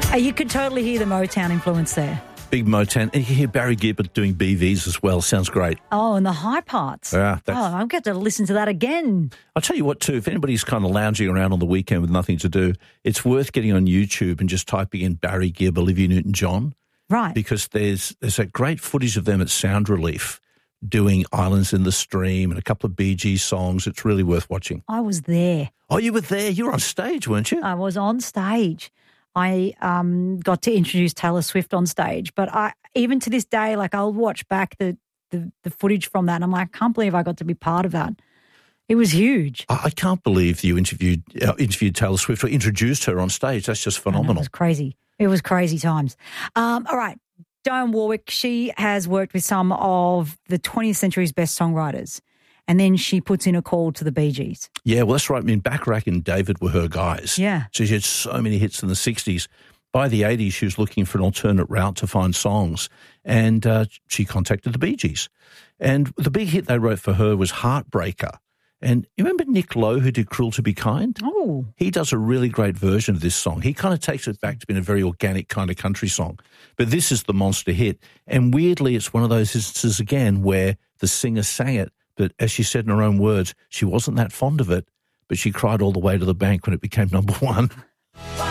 You could totally hear the Motown influence there. Big Motown. And you can hear Barry Gibb doing BVs as well. Sounds great. Oh, and the high parts. Yeah. I'll get to listen to that again. I'll tell you what, too, if anybody's kind of lounging around on the weekend with nothing to do, it's worth getting on YouTube and just typing in Barry Gibb, Olivia Newton-John. Right. Because there's that great footage of them at Sound Relief doing Islands in the Stream and a couple of Bee Gees songs. It's really worth watching. I was there. Oh, you were there? You were on stage, weren't you? I was on stage. I got to introduce Taylor Swift on stage. But even to this day, like I'll watch back the footage from that and I'm like, I can't believe I got to be part of that. It was huge. I can't believe you interviewed Taylor Swift or introduced her on stage. That's just phenomenal. It was crazy. It was crazy times. All right. Dionne Warwick, she has worked with some of the 20th century's best songwriters. And then she puts in a call to the Bee Gees. Yeah, well, that's right. I mean, Bacharach and David were her guys. Yeah. So she had so many hits in the 60s. By the 80s, she was looking for an alternate route to find songs. And she contacted the Bee Gees. And the big hit they wrote for her was Heartbreaker. And you remember Nick Lowe, who did Cruel to Be Kind? Oh. He does a really great version of this song. He kind of takes it back to being a very organic kind of country song. But this is the monster hit. And weirdly, it's one of those instances, again, where the singer sang it, but as she said in her own words, she wasn't that fond of it, but she cried all the way to the bank when it became number one.